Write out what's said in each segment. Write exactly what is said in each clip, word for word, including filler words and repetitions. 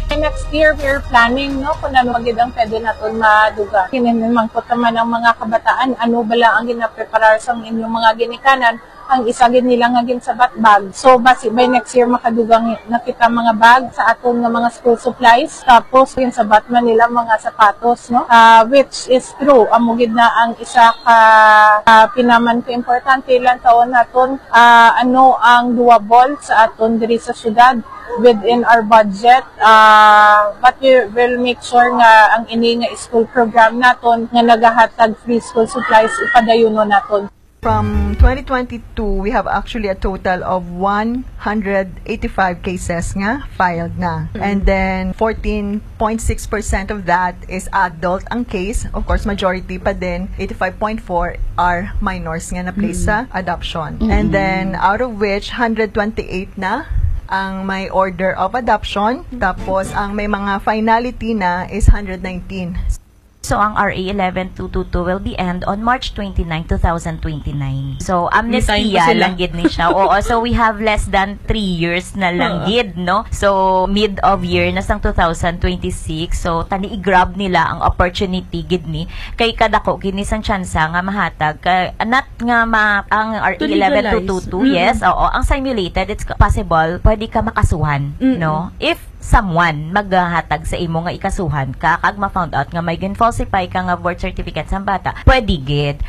Next year, we're planning, no, kung ano magid ang pwede natin maduga. Kinimangkot naman ang mga kabataan, ano bala ang ginapreparar sa inyong mga ginikanan, ang isa gid nila nga gin sa bag. So, basi by next year, makadugang nakita mga bag sa aton nga mga school supplies. Tapos, yun sa batman nila mga sapatos, no? Uh, which is true. Amugid na ang isa ka uh, pinaman ko importante lang taon naton, uh, ano ang doable sa aton diri sa syudad within our budget, uh, but we will make sure nga ang ini nga school program naton nga nagahatag free school supplies ipadayuno naton. From twenty twenty-two, we have actually a total of one hundred eighty-five cases nga filed na. Mm-hmm. And then fourteen point six percent of that is adult ang case. Of course, majority pa din, eighty-five point four are minors nga na place mm-hmm. sa adoption. Mm-hmm. And then out of which one hundred twenty-eight na ang may order of adoption. Tapos ang may mga finality na is one hundred nineteen. So, ang R A eleven two twenty-two will be end on March twenty-ninth, twenty twenty-nine. So, amnestia lang gid ni siya. Oo, so we have less than three years na lang gid, no? So, mid of year na sang two thousand twenty-six. So, tani i-grab nila ang opportunity gid ni kay kadako kini sang tsansa nga mahatag kay anat nga ma ang R A eleven two twenty-two. Mm-hmm. Yes, oo, ang simulated it's possible pwede ka makasuhan, mm-hmm. no? If someone maghahatag sa imo nga ikasuhan ka kag ma-found out nga may gin-falsify ka nga birth certificate sa bata, pwede gid.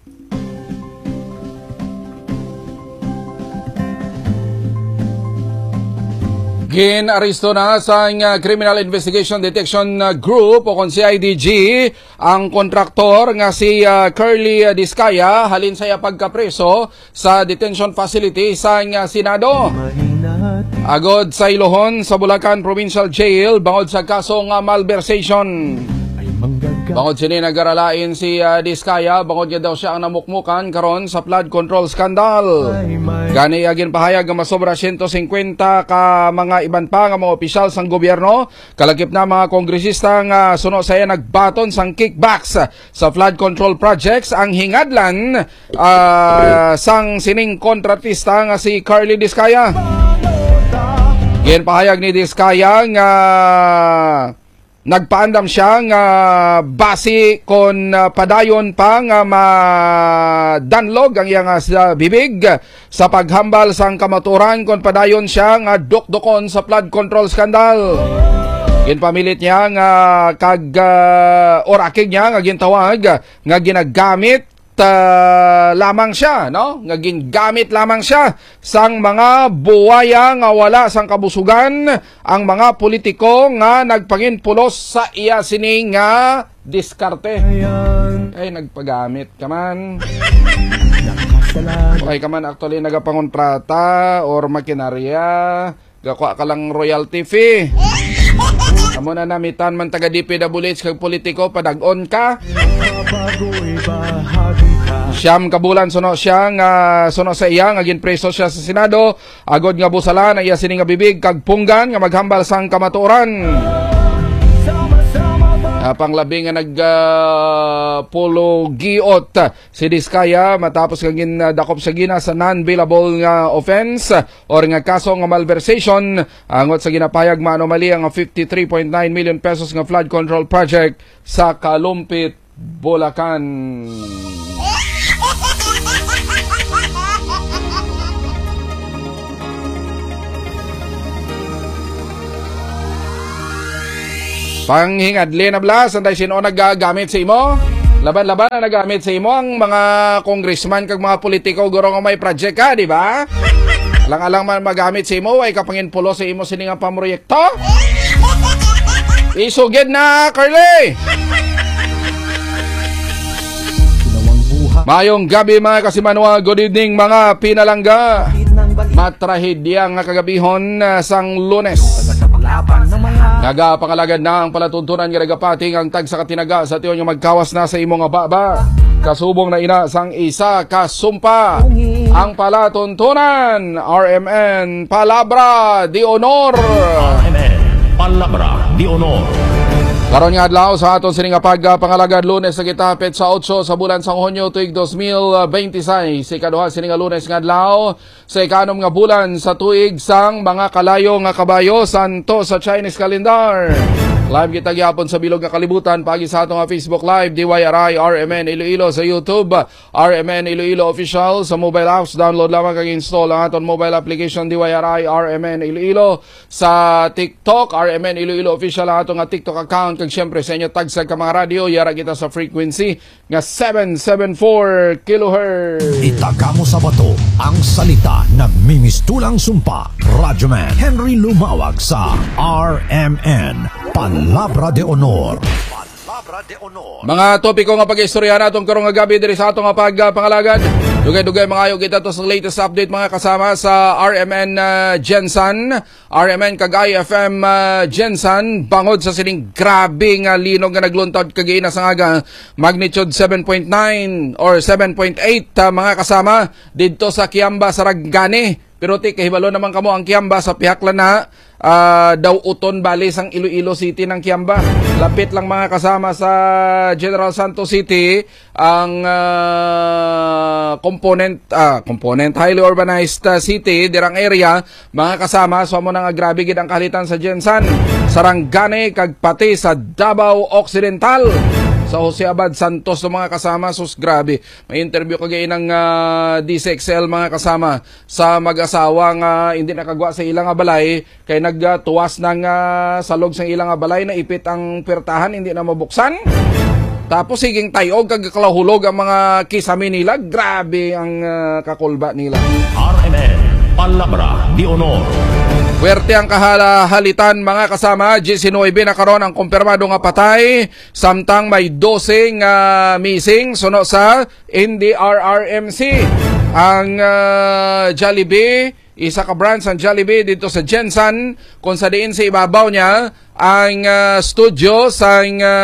Gin-aristo na sa uh, Criminal Investigation Detection uh, Group o kon C I D G ang kontraktor nga si uh, Curly uh, Discaya halin saya pagkapreso sa detention facility sa uh, Senado. Agod sa Ilohon sa Bulacan Provincial Jail bangod sa kaso nga malversation. Bangod sini nag-aralain si uh, Discaya, bangod niya daw siya ang namukmukan karon sa flood control scandal. Gani agin pahayag nga masobra one hundred fifty ka mga iban pa nga mga opisyal sang gobyerno, kalakip na mga kongresista nga suno saya nagbaton sang kickbacks sa flood control projects ang hingadlan uh, sang sining kontratista nga si Curly Discaya. Gin pahayag ni Discaya nga nagpaandam siya nga basi kon uh, padayon pa nga madanlog ang iyang uh, bibig sa paghambal sang kamaturan kon padayon siya nga dokdokon sa flood control scandal. Ginpamilit niya nga kag uh, orakig niya nga gintawag nga ginagamit Uh, lamang siya, no? Nga gingamit lamang siya sang mga buwaya nga wala sang kabusugan ang mga politiko nga nagpanginpulos sa iya sining nga diskarte. Ay, nagpagamit ka man. Okay ka man actually nagapangontrata or makinarya, gakuha ka lang royalty fee. Amo na namitan man taga D P W H kag politiko padag-on ka. Siyam kabulan suno siya nga suno sa iya nga ginpreso siya sa Senado agod nga busalan ang iya sini nga bibig kag punggan nga maghambal sang kamatuoran. Uh, panglabi nga nagpulo-giot uh, si Discaya matapos kang ginadakop sa gina sa non-bailable nga offense or nga kaso nga malversation angot sa ginapayag maanomali ang fifty-three point nine million pesos nga flood control project sa Kalumpit, Bulacan. Panghingadli na blas, anday sino nagagamit sa imo? Laban-laban na nagamit sa imo ang mga congressman kag mga politiko guro nga may project ka, di ba? Alang-alang man magamit sa imo ay kapanginpulo sa imo sining nga pamroyekto. Isugid na, Curly! Mayong gabi mga kasimanwa, good evening mga pinalangga. Matrahedya nga kagabihon uh, sang Lunes. Nagapangalagad na ang palatuntunan nga nagapating ang tag sa katinaga sa tiyon yung magkawas na sa imong baba. Kasubong na ina sang isa kasumpa. Ang palatuntunan R M N Palabra de Honor. R M N Palabra Palabra de Honor. Karon nga adlaw sa aton sining pag pangalagad Lunes sa gitapit sa eight sa bulan sang Hunyo tuig twenty twenty-six. Si kaduha sining Lunes nga adlaw sa ikanom nga bulan sa tuig sang mga kalayo nga kabayo santo sa Chinese calendar. Live kita gyapon sa bilog nga kalibutan pagi sa atong Facebook Live D Y R I R M N Iloilo sa YouTube, R M N Iloilo Official sa mobile apps. Download lamang kag install ang aton mobile application D Y R I R M N Iloilo. Sa TikTok R M N Iloilo Official ang atong nga TikTok account. Kag syempre sa inyo tagsag ka mga radio, yara kita sa frequency nga seven seventy-four kilohertz. Itaga mo sa bato ang salita nagmimistulang sumpa. Radyoman Henry Lumawag sa R M N Palabra de Honor. Palabra de Honor. Mga topiko nga pag-istorya natong karong nga gabi diri sa atong nga pagpangalagad. Dugay-dugay mga ayo kita to sa latest update mga kasama sa R M N uh, Gensan, R M N kag I F M uh, Gensan bangod sa sining grabe nga linog nga nagluntad kagaina sa aga magnitude seven point nine or seven point eight uh, mga kasama didto sa Kiamba sa Ragane. Pero ti kahibalo naman kamo ang Kiamba sa pihaklan na uh, daw uton bali sang Iloilo City ng Kiamba. Lapit lang mga kasama sa General Santos City ang uh, component uh, component highly urbanized uh, city dirang area mga kasama so mo nang grabe gid ang kalitan sa Gensan, Sarangani kag pati sa Davao Occidental. Sa Jose Abad Santos ng mga kasama, sus grabe. May interview kagay ng uh, D C X L mga kasama sa mag-asawang uh, hindi nakagwa sa ilang balay kay nagtuwas ng uh, salog sa ilang balay na ipit ang pertahan hindi na mabuksan. Tapos higing tayog kag kalahulog ang mga kisame nila. Grabe ang uh, kakulba nila. R M N Palabra de Honor. Puwerte ang kahalitan mga kasama, nineteen na karon ang kumpirmado nga patay, samtang may twelve nga uh, missing suno sa N D R R M C. Ang uh, Jollibee, isa ka branch ang Jollibee dito sa Gensan, kung sa diin sa ibabaw niya ang uh, studio sa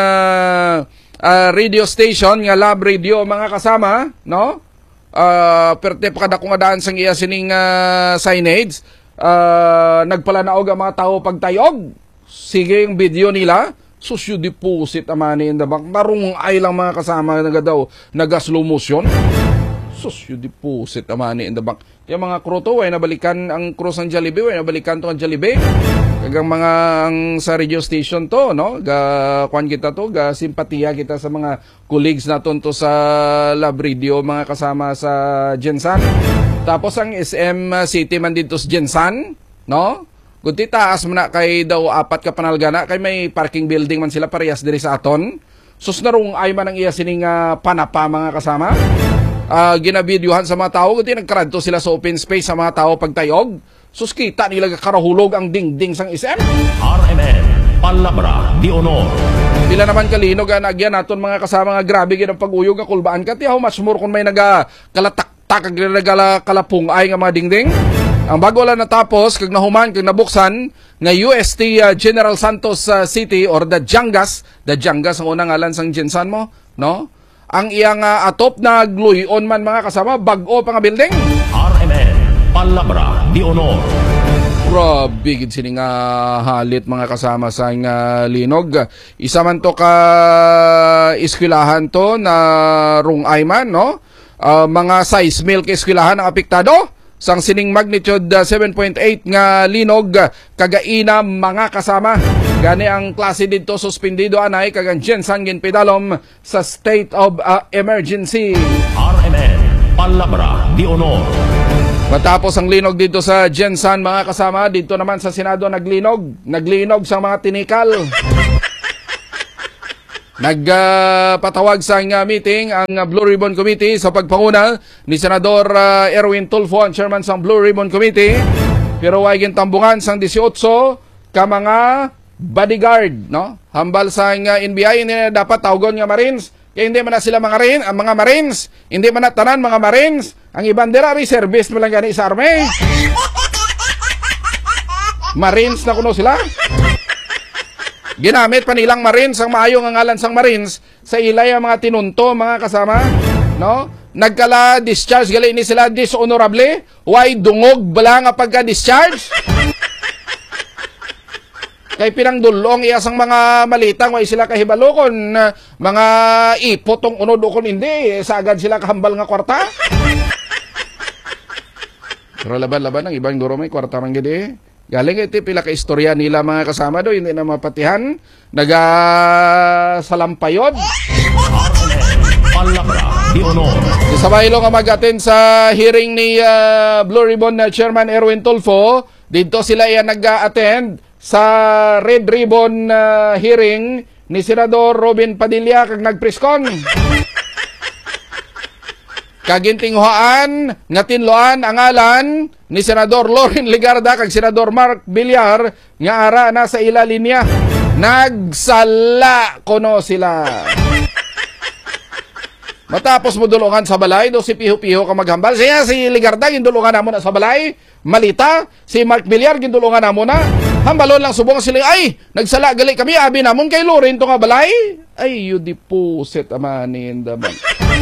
uh, uh, radio station nga Lab Radio mga kasama, no? Uh, perte pa kada kung adaan sang iya sining uh, signage. Uh, nagpalanaog ang mga tao pagtayog. Sige yung video nila. Susyo deposit amani in the bank. Narung ay lang mga kasama na daw naga slow motion. Susyo deposit amani in the bank. Yung mga crew to, ay nabalikan ang crew ng Jollibee, ay nabalikan to ang Jollibee. Kagang mga ang sa radio station to, no? Ga kwan kita to, ga simpatiya kita sa mga colleagues naton to sa Lab Radio, mga kasama sa Gensan. Tapos ang S M City man dito sa Gensan, no? Kunti taas man na kay daw apat ka panalgana, kay may parking building man sila parehas diri sa aton. Sus narung ay man ang iya sining uh, panapa mga kasama. Uh, ginabidyuhan sa mga tao, kunti nagkaradto sila sa open space sa mga tao pagtayog. Sus kita nila karahulog ang dingding sang S M. R M N Palabra de Honor. Pila naman kalinog ang agyan naton mga kasama nga grabe gid ang pag-uyog nga kulbaan kat how much more kung may naga kalatak-tak ag nagala kalapung ay nga mga dingding. Ang bago lang natapos kag nahuman kag nabuksan nga U S T uh, General Santos uh, City or the Jangas, the Jangas ang unang ngalan sang Gensan mo, no? Ang iyang uh, atop na gluyon man mga kasama bag-o pa nga building. R M N Palabra de Honor. Grabe gid sini nga halit mga kasama sa nga linog. Isa man to ka eskwelahan to na rung ayman, no? Uh, mga size milk eskwelahan ang apektado sang sining magnitude uh, seven point eight nga linog kagaina mga kasama. Gani ang klase dito suspendido anay kag ang Gensan ginpidalom sa state of uh, emergency. R M N Palabra de Honor. Matapos ang linog dito sa Gensan mga kasama, dito naman sa Senado naglinog, naglinog sa mga tinikal. Nagpatawag uh, sa uh, meeting ang uh, Blue Ribbon Committee sa pagpanguna ni Senador uh, Erwin Tulfo, ang chairman sa Blue Ribbon Committee. Pero ay gintambungan sang eighteen ka mga bodyguard, no? Hambal sa uh, N B I, hindi na dapat tawgon nga Marines. Kaya hindi man na sila mga Marines, ang mga Marines, hindi man na tanan mga Marines. Ang ibandera reservist mo lang gani sa army. Marines na kuno sila. Ginamit pa nilang Marines ang maayong ang ngalan sang Marines sa ilay ang mga tinunto mga kasama, no? Nagkala discharge gali ni sila dishonorable, why dungog bala nga pagka discharge? Kay pinangdulong iyasang mga malitang way sila kahibalo kon uh, mga ipotong unod o kon hindi sagad sila kahambal nga kwarta. Pero laban-laban ang ibang duro may kwarta man gid. Galing iti pila ka istorya nila mga kasama do hindi na mapatihan naga salampayod. Palabra de Honor. Isabay nga mag-attend sa hearing ni uh, Blue Ribbon uh, Chairman Erwin Tulfo. Dito sila yan nag-attend sa Red Ribbon uh, hearing ni Senador Robin Padilla kag nagpreskon. Kagintinghoan nga tinloan ang alan ni Senador Loren Legarda kag Senador Mark Villar nga ara na sa ila linya. Nagsala kuno sila. Matapos mo dulungan sa balay, do si Piho-Piho ka maghambal. Siya si Legarda, gindulungan na mo na sa balay. Malita, si Mark Villar, gindulungan na mo na. Hambalon lang subong sila, ay, nagsala gali kami, abi namon kay Loren to nga balay. Ay, you deposit amanin daman.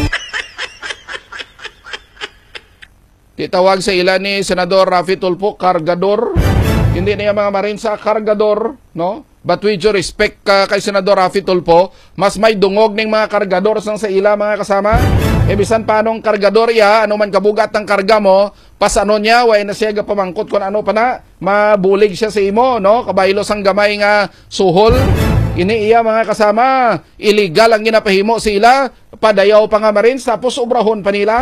Titawag sa ila ni Senador Rafi Tulfo, kargador. Hindi niya mga marin sa kargador, no? But with your respect uh, kay Senador Rafi Tulfo, mas may dungog ng mga kargador sang sa ila mga kasama. E bisan panong kargador ya, ano man kabugat ng karga mo, pas ano niya, way na siya pamangkot kung ano pa na, mabulig siya sa imo, no? Kabaylo sang gamay nga suhol. Ini iya mga kasama, illegal ang ginapahimo sila, padayaw pa nga marin, tapos ubrahon pa nila.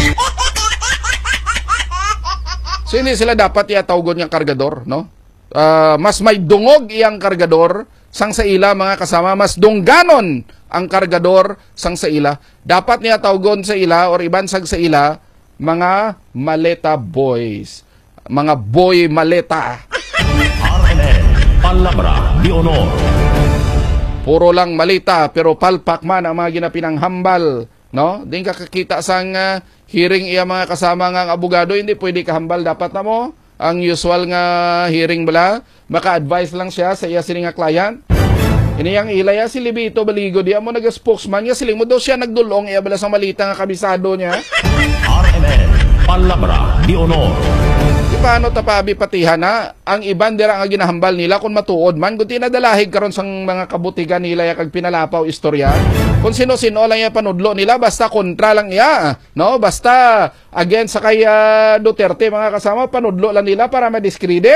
So hindi sila dapat iatawgon ng kargador, no? Uh, mas may dungog iyang kargador sang sa ila mga kasama, mas dungganon ang kargador sang sa ila. Dapat niya tawgon sa ila or ibansag sa ila mga maleta boys, mga boy maleta. R M N Palabra de Honor. Puro lang malita pero palpak man ang mga ginapinanghambal, no? Di ka kakita sang uh, hearing iya mga kasama nga ang abogado, hindi pwede kahambal dapat na mo. Ang usual nga hearing bala, maka-advise lang siya sa iya sini nga client. Iniyang ilaya si Libito Baligo, di mo nag-spokesman niya, siling mo daw siya nagdulong, iya bala sa malita nga kabisado niya. R M N Palabra de Honor. Di paano tapabi patihan na, ang iban dira nga ginahambal nila kung matuod man, kung tinadalahig karon sang mga kabutigan nila ya kag pinalapaw istorya. Kung sino-sino lang iya panudlo nila, basta kontra lang iya, no? Basta against sa kay uh, Duterte mga kasama, panudlo lang nila para ma-discredit.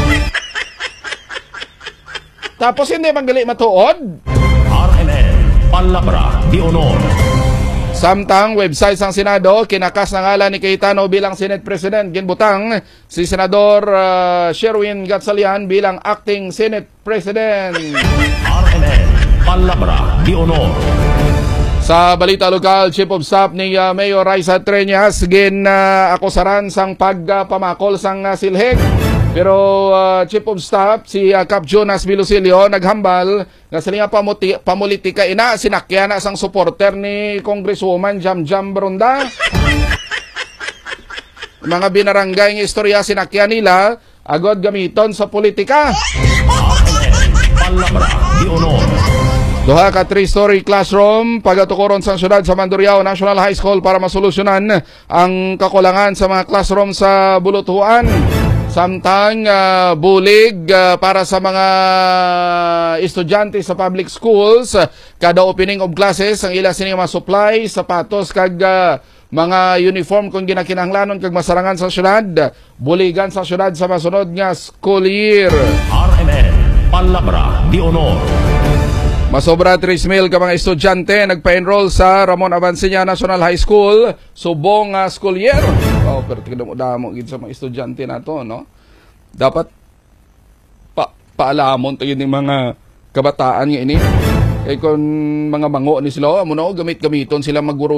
Tapos hindi manggali matuod. R M N Palabra de Honor. Samtang website sang Senado, kinakas na ngalan ni Cayetano bilang Senate President. Ginbutang si Senador uh, Sherwin Gatchalian bilang Acting Senate President. R M N Palabra de Honor. Sa balita lokal, Chief of Staff ni uh, Mayor Raisa Treñas gin uh, akusaran sang pagpamakol uh, sang uh, silhig. Pero uh, Chief of Staff si uh, Cap Jonas Bilusilio naghambal nga sila nga pamuti, pamulitika ina sinakyan na sang supporter ni Congresswoman Jam Jam Bronda. Mga binarangay ng istorya sinakyan nila agad gamiton sa politika. R M N Palabra de Honor. Duha ka three-story classroom pagatukoron sa syudad sa Mandurriao National High School para masolusyonan ang kakulangan sa mga classroom sa Bulutuan. Samtang uh, bulig uh, para sa mga estudyante sa public schools, kada opening of classes ang ila sini ma-supply sapatos kag uh, mga uniform kung ginakinahanglanon kag masarangan sa syudad, buligan sa syudad sa masunod nga school year. R M N Palabra de Honor. Masobra three mil ka mga estudyante nagpa-enroll sa Ramon Avancilla National High School subong uh, school year. Oh, pero tigdamo-damo gid sa mga estudyante nato, no? Dapat pa paalamon tayo ng mga kabataan nga ini. Kay kung mga mango ni sila, amo na gamit-gamiton sila magguro